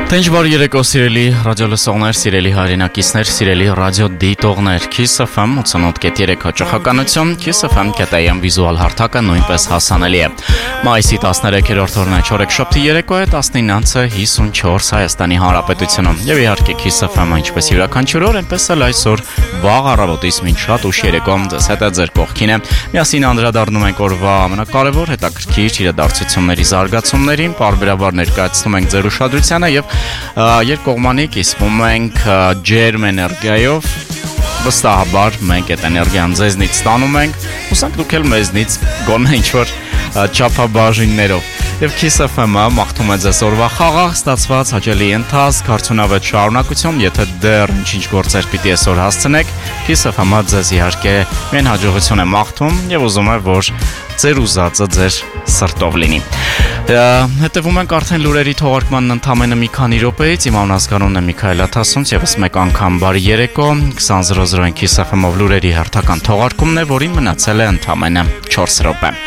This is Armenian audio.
Տենչ բար երեկո սիրելի ռադիո լսողներ, սիրելի հայրենակիցներ, սիրելի ռադիո դիտողներ, Kiss FM 88.3 հաճախականություն, Kiss FM կետայեմ վիզուալ հարթակը նույնպես հասանելի է։ Մայիսի 13-րդ օրն է չորեքշաբթի երեկո է 19:54 Հայաստանի Հանրապետությունում։ Եվ իհարկե Kiss FM-ը ինչպես յուրաքանչյուր օր, այնպես էլ այսօր վաղ առավոտից մինչ շատ ուշ երեկո ձեզ հետ է ձեր կողքին է։ Միասին անդրադառնում ենք օրվա ամենակարևոր հետաքրքիր իրադարձությունների զարգացումներին, պարբերաբար ներկայացնում ենք ձեր ուշադրությանը եւ երկկողմանի կիսվում ենք ջերմ էներգիայով, վստահաբար մենք այդ էներգիան ձեզնից ստանում ենք, հուսանք դուք էլ մեզնից գոնե ինչ-որ չափաբաժիններով։ Եվ Kiss FM-ը մաղթում է ձեզ օրվա խաղաղ ստացված հաճելի ընթացք, արդյունավետ շարունակություն, եթե դեռ ինչ-ինչ գործեր պիտի այսօր հասցնեք, Kiss FM-ը ձեզ իհարկե միայն հաջողություն է մաղթում եւ ուզում է, որ ձեր ուզածը ձեր սրտով լինի։ Հետևում ենք արդեն լուրերի թողարկմանն ընդամենը մի քանի րոպեից, իմ անունն է Միքայել Աթասունց, եւս մեկ անգամ բարի երեկո, 20:00 Kiss FM-ով լուրերի հերթական թողարկումն է, որին մնացել է ընդամենը 4 րոպե։